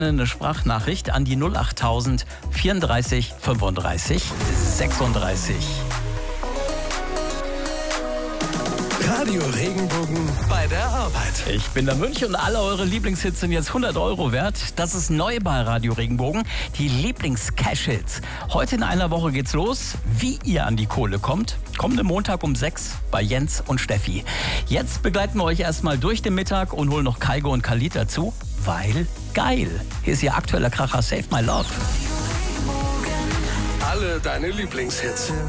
eine Sprachnachricht an die 08000 34 35 36. Radio Regenbogen bei der Arbeit. Ich bin der Mönch und alle eure Lieblingshits sind jetzt 100 € wert. Das ist neu bei Radio Regenbogen. Die Lieblings-Cash-Hits. Heute in einer Woche geht's los. Wie ihr an die Kohle kommt. Kommenden Montag um 6 bei Jens und Steffi. Jetzt begleiten wir euch erstmal durch den Mittag und holen noch Kaigo und Khalid dazu. Weil geil. Hier ist ihr aktueller Kracher Save My Love. Alle deine Lieblingshits.